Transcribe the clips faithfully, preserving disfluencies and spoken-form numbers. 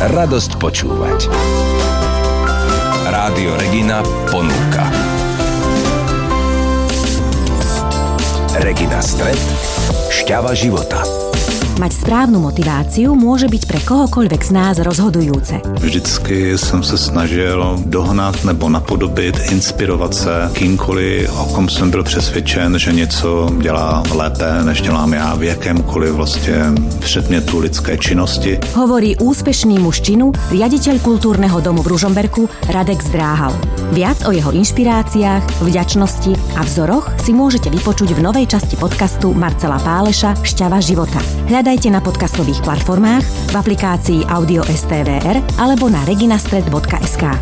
radosť počúvať. Rádio Regina ponúka Regina Stret, šťava života. Mať správnu motiváciu môže byť pre kohokoľvek z nás rozhodujúce. Vždycky jsem se snažil dohnat nebo napodobit, inspirovat se kýmkoliv, o kom jsem byl přesvědčen, že něco dělá lépe, než dělám já v jakémkoliv vlastně předmětu lidské činnosti. Hovorí úspešný muž činu, riaditeľ kultúrneho domu v Ružomberku Radek Zdráhal. Viac o jeho inšpiráciách, vďačnosti a vzoroch si môžete vypočuť v novej časti podcastu Marcela Páleša Šťava života. Hľadajte na podcastových platformách, v aplikácii Audio es té vé er alebo na reginastret bodka es ká.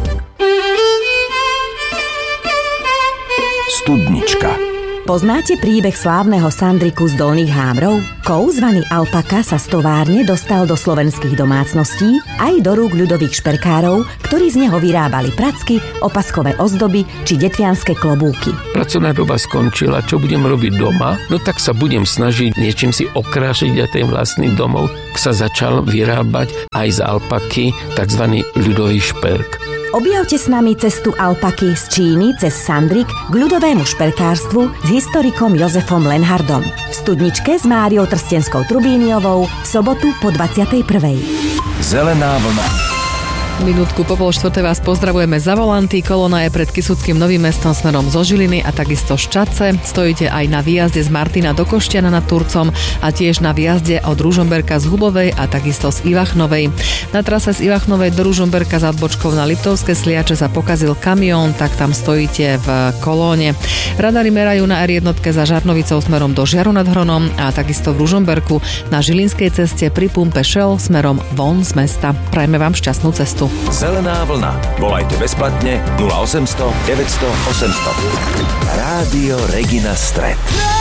Studnička. Poznáte príbeh slávneho Sandriku z Dolných Hámrov? Kov zvaný Alpaka sa z továrne dostal do slovenských domácností aj do rúk ľudových šperkárov, ktorí z neho vyrábali pracky, opaskové ozdoby či detvianske klobúky. Pracovná doba skončila, čo budem robiť doma? No tak sa budem snažiť niečím si okrášiť aj ten vlastný domov. Sa začal vyrábať aj z alpaky tzv. Ľudový šperk. Objavte s nami cestu alpaky z Číny cez Sandrik k ľudovému šperkárstvu s historikom Jozefom Lenhardom. V studničke s Máriou Trstenskou-Trubíniovou v sobotu po dvadsiatej prvej. Zelená vlna. Minútku po pol štvrtej vás pozdravujeme za volanty. Kolóna je pred Kysuckým Novým Mestom smerom zo Žiliny a takisto Ščace. Stojíte aj na výjazde z Martina do Koštiana nad Turcom a tiež na výjazde od Ružomberka z Hubovej a takisto z Ivachnovej. Na trase z Ivachnovej do Ružomberka za odbočkou na Liptovské Sliače sa pokazil kamión, tak tam stojíte v kolóne. Radary merajú na er jedna za Žarnovicou smerom do Žiaru nad Hronom a takisto v Ružomberku na Žilinskej ceste pri pumpe Shell smerom von z mesta. Prajme vám šťastnú cestu. Zelená vlna. Volajte bezplatne nula osemsto deväťsto osemsto. Rádio Regina Stret.